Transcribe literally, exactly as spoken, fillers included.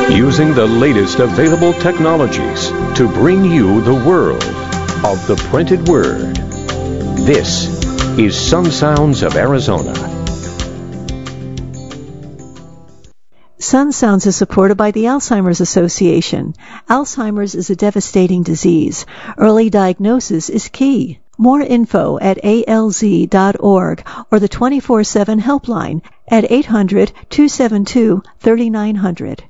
using the latest available technologies to bring you the world of the printed word. This is Sun Sounds of Arizona. Sun Sounds is supported by the Alzheimer's Association. Alzheimer's is a devastating disease. Early diagnosis is key. More info at A L Z dot org or the twenty-four seven helpline at eight hundred, two seven two, three nine zero zero.